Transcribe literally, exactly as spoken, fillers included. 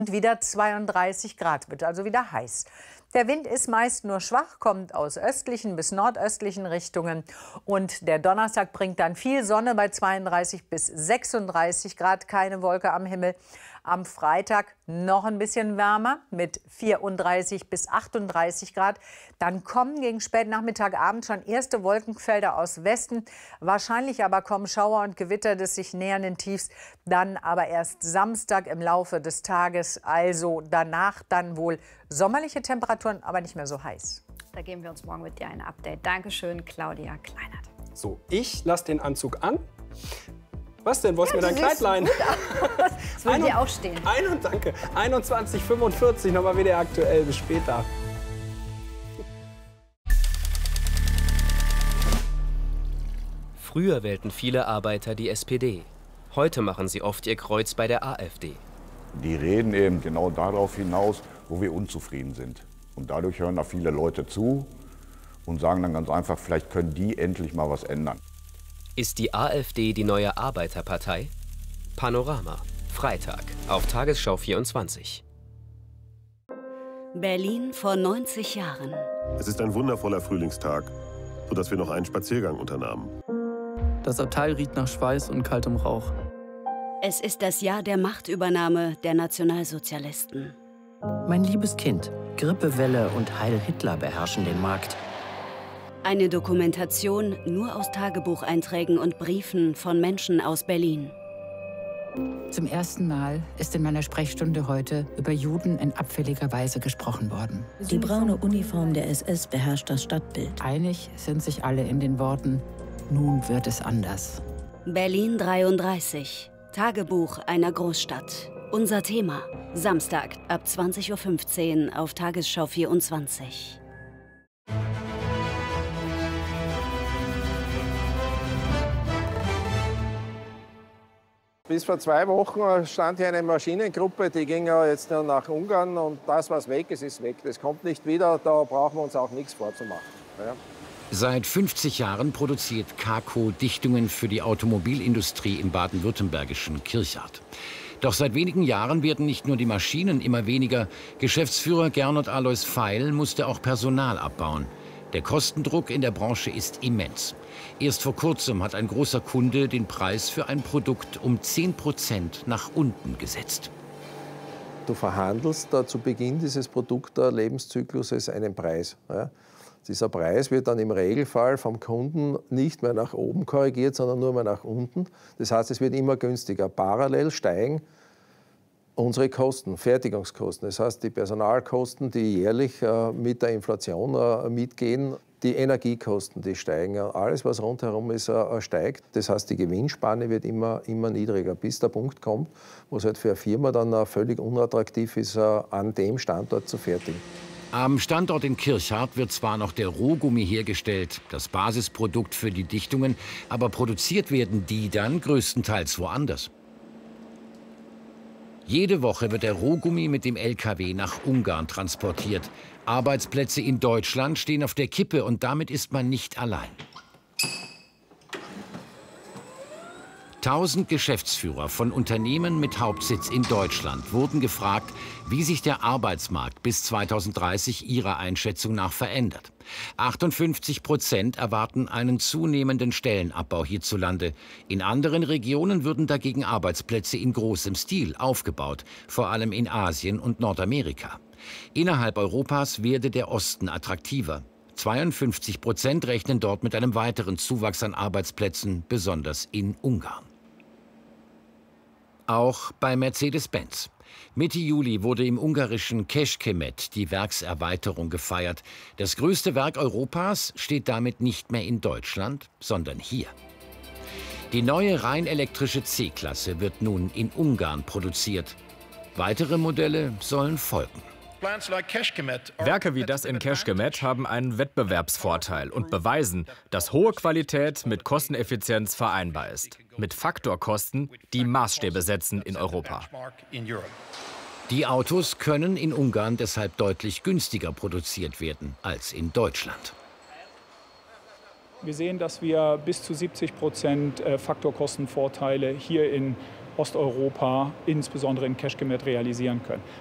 Und wieder zweiunddreißig Grad, wird also wieder heiß. Der Wind ist meist nur schwach, kommt aus östlichen bis nordöstlichen Richtungen. Und der Donnerstag bringt dann viel Sonne bei zweiunddreißig bis sechsunddreißig Grad, keine Wolke am Himmel. Am Freitag noch ein bisschen wärmer mit vierunddreißig bis achtunddreißig Grad. Dann kommen gegen Spätnachmittag, Abend schon erste Wolkenfelder aus Westen. Wahrscheinlich aber kommen Schauer und Gewitter des sich nähernden Tiefs. Dann aber erst Samstag im Laufe des Tages. Also danach dann wohl sommerliche Temperaturen, aber nicht mehr so heiß. Da geben wir uns morgen mit dir ein Update. Dankeschön, Claudia Kleinert. So, ich lasse den Anzug an. Was denn? Wolltest du ja, mir dein Kleid leihen? Das würde dir auch stehen. Ein, danke. einundzwanzig fünfundvierzig, nochmal wieder aktuell. Bis später. Früher wählten viele Arbeiter die S P D. Heute machen sie oft ihr Kreuz bei der AfD. Die reden eben genau darauf hinaus, wo wir unzufrieden sind. Und dadurch hören da viele Leute zu und sagen dann ganz einfach, vielleicht können die endlich mal was ändern. Ist die AfD die neue Arbeiterpartei? Panorama, Freitag, auf Tagesschau vierundzwanzig. Berlin vor neunzig Jahren. Es ist ein wundervoller Frühlingstag, sodass wir noch einen Spaziergang unternahmen. Das Abteil riecht nach Schweiß und kaltem Rauch. Es ist das Jahr der Machtübernahme der Nationalsozialisten. Mein liebes Kind, Grippewelle und Heil Hitler beherrschen den Markt. Eine Dokumentation nur aus Tagebucheinträgen und Briefen von Menschen aus Berlin. Zum ersten Mal ist in meiner Sprechstunde heute über Juden in abfälliger Weise gesprochen worden. Die braune Uniform der S S beherrscht das Stadtbild. Einig sind sich alle in den Worten, nun wird es anders. Berlin dreiunddreißig. Tagebuch einer Großstadt. Unser Thema. Samstag ab zwanzig Uhr fünfzehn auf Tagesschau vierundzwanzig. Bis vor zwei Wochen stand hier eine Maschinengruppe, die ging ja jetzt nur nach Ungarn und das, was weg ist, ist weg. Das kommt nicht wieder, da brauchen wir uns auch nichts vorzumachen. Ja. Seit fünfzig Jahren produziert Kaco Dichtungen für die Automobilindustrie im baden-württembergischen Kirchhardt. Doch seit wenigen Jahren werden nicht nur die Maschinen immer weniger. Geschäftsführer Gernot Alois Feil musste auch Personal abbauen. Der Kostendruck in der Branche ist immens. Erst vor kurzem hat ein großer Kunde den Preis für ein Produkt um zehn Prozent nach unten gesetzt. Du verhandelst da zu Beginn dieses Produktlebenszyklus einen Preis. Ja. Dieser Preis wird dann im Regelfall vom Kunden nicht mehr nach oben korrigiert, sondern nur mehr nach unten. Das heißt, es wird immer günstiger. Parallel steigen unsere Kosten, Fertigungskosten. Das heißt, die Personalkosten, die jährlich äh, mit der Inflation äh, mitgehen, die Energiekosten, die steigen. Alles, was rundherum ist, äh, steigt. Das heißt, die Gewinnspanne wird immer, immer niedriger, bis der Punkt kommt, wo es halt für eine Firma dann äh, völlig unattraktiv ist, äh, an dem Standort zu fertigen. Am Standort in Kirchhardt wird zwar noch der Rohgummi hergestellt, das Basisprodukt für die Dichtungen, aber produziert werden die dann größtenteils woanders. Jede Woche wird der Rohgummi mit dem L K W nach Ungarn transportiert. Arbeitsplätze in Deutschland stehen auf der Kippe und damit ist man nicht allein. Tausend Geschäftsführer von Unternehmen mit Hauptsitz in Deutschland wurden gefragt, wie sich der Arbeitsmarkt bis zweitausenddreißig ihrer Einschätzung nach verändert. achtundfünfzig Prozent erwarten einen zunehmenden Stellenabbau hierzulande. In anderen Regionen würden dagegen Arbeitsplätze in großem Stil aufgebaut, vor allem in Asien und Nordamerika. Innerhalb Europas werde der Osten attraktiver. zweiundfünfzig Prozent rechnen dort mit einem weiteren Zuwachs an Arbeitsplätzen, besonders in Ungarn. Auch bei Mercedes-Benz. Mitte Juli wurde im ungarischen Kecskemét die Werkserweiterung gefeiert. Das größte Werk Europas steht damit nicht mehr in Deutschland, sondern hier. Die neue rein elektrische C-Klasse wird nun in Ungarn produziert. Weitere Modelle sollen folgen. Werke wie das in Kecskemét haben einen Wettbewerbsvorteil und beweisen, dass hohe Qualität mit Kosteneffizienz vereinbar ist. Mit Faktorkosten, die Maßstäbe setzen in Europa. Die Autos können in Ungarn deshalb deutlich günstiger produziert werden als in Deutschland. Wir sehen, dass wir bis zu siebzig Prozent Faktorkostenvorteile hier in Osteuropa, insbesondere in Kecskemét, realisieren können.